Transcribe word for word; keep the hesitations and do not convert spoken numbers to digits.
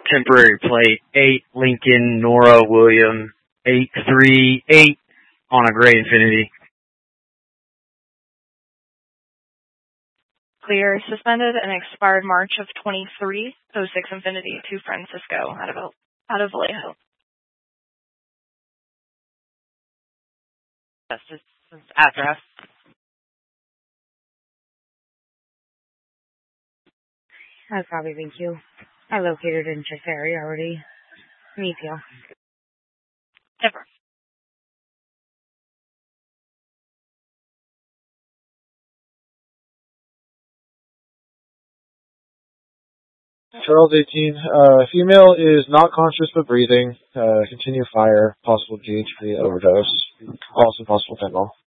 temporary plate, eight Lincoln Nora William, eight three eight on a gray Infinity. Clear, suspended and expired March of twenty-three, oh six Infinity to Francisco out of, out of Vallejo. That's just address. I'll copy, thank you. I located in Chefari already. Me too. Never. Charles eighteen, uh, female is not conscious but breathing. Uh, continue fire, possible G H free overdose, also possible fentanyl.